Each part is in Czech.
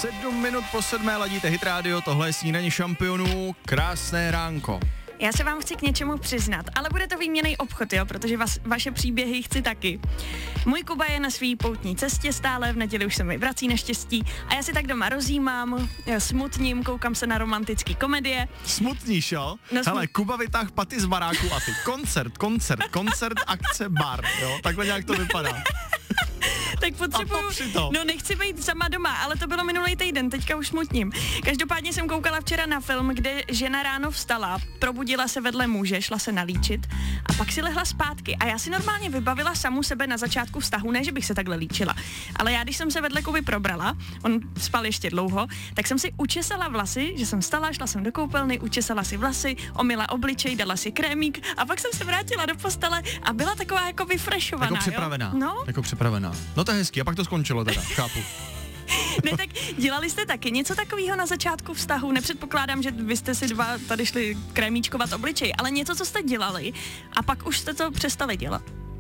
7 minut po 7 ladíte Hit Radio, tohle je Snídaně šampionů, krásné ránko. Já se vám chci k něčemu přiznat, ale bude to výměnný obchod, jo, protože vaše příběhy chci taky. Můj Kuba je na svý poutní cestě stále, v neděli už se mi vrací naštěstí a já si tak doma rozjímám, smutním, koukám se na romantický komedie. Smutníš, jo? Hele, Kuba vytáhl paty z baráku a ty koncert, akce, bar, jo? Takhle nějak to vypadá. Tak potřebuju, no nechci být sama doma, ale to bylo minulý týden, teďka už smutním. Každopádně jsem koukala včera na film, kde žena ráno vstala, probudila se vedle muže, šla se nalíčit a pak si lehla zpátky. A já si normálně vybavila samu sebe na začátku vztahu, ne, že bych se takhle líčila. Ale já, když jsem se vedle Kuby probrala, on spal ještě dlouho, tak jsem si učesala vlasy, že jsem vstala, šla jsem do koupelny, učesala si vlasy, omyla obličej, dala si krémík a pak jsem se vrátila do postele a byla taková jako vyfrešovaná. Jako připravená. Jo? No? Jako připravená. No to je hezký, a pak to skončilo teda, chápu. Ne, tak dělali jste taky něco takového na začátku vztahu? Nepředpokládám, že vy jste si dva tady šli krémíčkovat obličej, ale něco, co jste dělali a pak už jste to přestali dělat.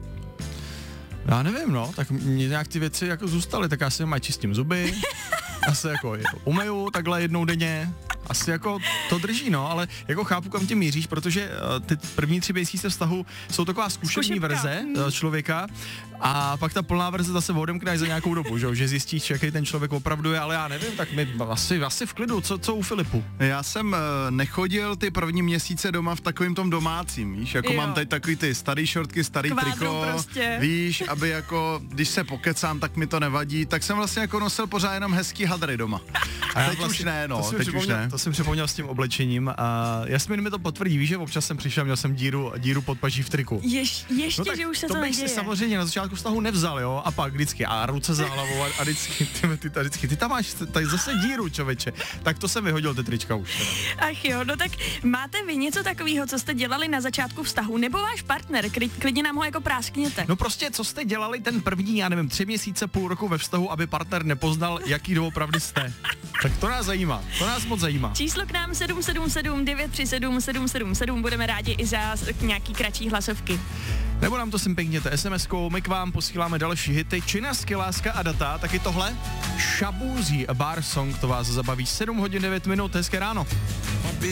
Já nevím, no, tak mě nějak ty věci jako zůstaly, tak já si mají čistím zuby, já se jako umeju takhle jednou denně, asi jako to drží, no, ale jako chápu, kam tě míříš, protože ty první 3 měsíce vztahu jsou taková zkušební verze člověka a pak ta plná verze zase odemkneš za nějakou dobu, že zjistíš, jaký ten člověk opravdu je, ale já nevím, tak my asi v klidu, co u Filipu? Já jsem nechodil ty první měsíce doma v takovým tom domácím, víš, jako mám tady takový ty starý šortky, starý triko, prostě. Víš, aby jako, když se pokecám, tak mi to nevadí, tak jsem vlastně jako nosil pořád jenom hezký hadry doma. A teď už ne, no, teď už ne. To jsem připomněl s tím oblečením a Jasmin mi to potvrdí, víš, že občas jsem přišel, měl jsem díru pod paží v triku. Ještě, no, že už se to neděje. To bych si samozřejmě na začátku vztahu nevzal, jo, a pak vždycky a ruce za hlavou a vždycky ty tam máš tady zase díru, čověče. Tak to jsem vyhodil, ty trička už. Ach jo, no tak máte vy něco takového, co jste dělali na začátku vztahu, nebo váš partner, klidně nám ho jako práskněte. No prostě, co jste dělali ten první, já nevím, 3 měsíce, půl roku ve vztahu, aby partner nepoznal, jaký doopravdy jste. Tak to nás zajímá, to nás moc zajímá. Číslo k nám 777 937 777, budeme rádi i za nějaký kratší hlasovky. Nebo nám to sem pěkněte SMS-kou, my k vám posíláme další hity, Činasky, Láska a data, taky tohle, Shaboozy, A Bar Song, to vás zabaví 7 hodin 9 minut, hezké ráno.